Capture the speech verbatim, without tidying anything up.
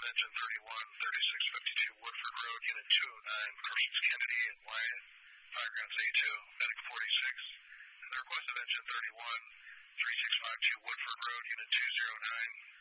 Engine thirty-one, thirty-six fifty-two Woodford Road, Unit two oh nine, Parsons Kennedy and Wyatt, fire ground C two, medic forty-six. And the request of Engine thirty-one, thirty-six fifty-two Woodford Road, Unit two oh nine.